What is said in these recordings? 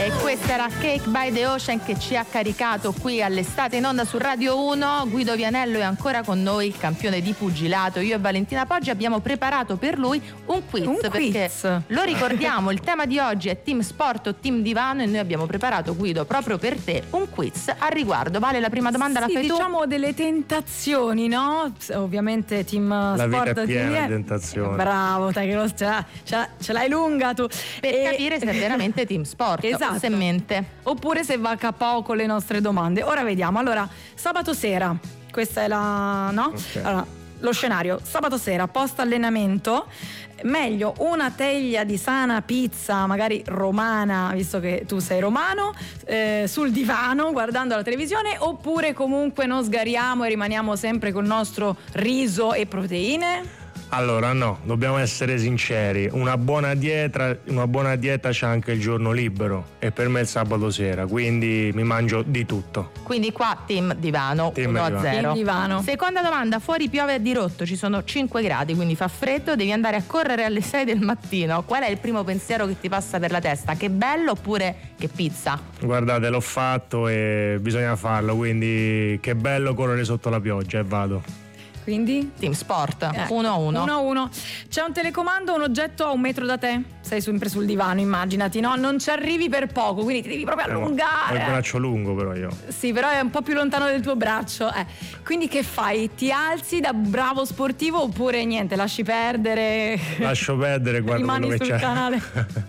E questa era Cake by the Ocean che ci ha caricato qui all'estate in onda su Radio 1. Guido Vianello è ancora con noi, il campione di pugilato. Io e Valentina Poggi abbiamo preparato per lui un quiz. Perché lo ricordiamo, il tema di oggi è team sport o team divano e noi abbiamo preparato, Guido, proprio per te un quiz a riguardo. Vale, la prima domanda la fai tu? Diciamo delle tentazioni, no? Ovviamente team la sport. La vita è piena di tentazioni. Bravo, dai, che ce l'hai lunga tu. Per capire se è veramente team sport. Esatto. Se mente. Oppure se va a capo con le nostre domande. Ora vediamo. Allora, sabato sera, questa è la, no? Okay. Allora, lo scenario, sabato sera, post allenamento, meglio una teglia di sana pizza, magari romana, visto che tu sei romano, sul divano guardando la televisione, oppure comunque non sgariamo e rimaniamo sempre col nostro riso e proteine? Allora no, dobbiamo essere sinceri, una buona dieta c'è anche il giorno libero e per me il sabato sera, quindi mi mangio di tutto. Quindi qua team divano, Team 1-0. Team divano. Seconda domanda, fuori piove a dirotto, ci sono 5 gradi, quindi fa freddo, devi andare a correre alle 6 del mattino. Qual è il primo pensiero che ti passa per la testa? Che bello oppure che pizza? Guardate, l'ho fatto e bisogna farlo, quindi che bello correre sotto la pioggia e vado. Quindi? Team sport, 1-1. 1-1. C'è un telecomando, un oggetto a 1 metro da te? Sei sempre sul divano, immaginati, no? Non ci arrivi per poco, quindi ti devi proprio allungare. Ho il braccio lungo però io. Sì, però è un po' più lontano del tuo braccio. Quindi che fai? Ti alzi da bravo sportivo oppure niente, lasci perdere? Lascio perdere, guarda rimani quello che sul c'è. canale.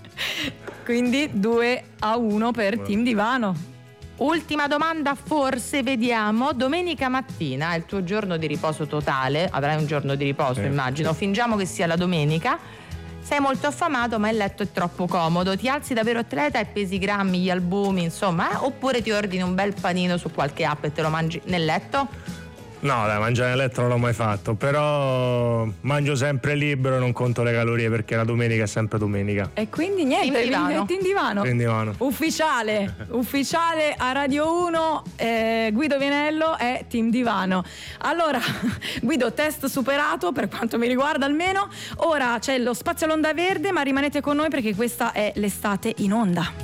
Quindi 2-1 per team divano. Ultima domanda, forse, vediamo. Domenica mattina è il tuo giorno di riposo totale, avrai un giorno di riposo, immagino, sì. Fingiamo che sia la domenica. Sei molto affamato ma il letto è troppo comodo, ti alzi da vero atleta e pesi i grammi, gli albumi, insomma, oppure ti ordini un bel panino su qualche app e te lo mangi nel letto? No, dai, mangiare nel letto non l'ho mai fatto, però mangio sempre libero e non conto le calorie perché la domenica è sempre domenica. E quindi niente, team divano. Team divano. Ufficiale a Radio 1, Guido Vianello è team divano. Allora, Guido, test superato per quanto mi riguarda almeno. Ora c'è lo spazio all'onda verde, ma rimanete con noi perché questa è l'estate in onda.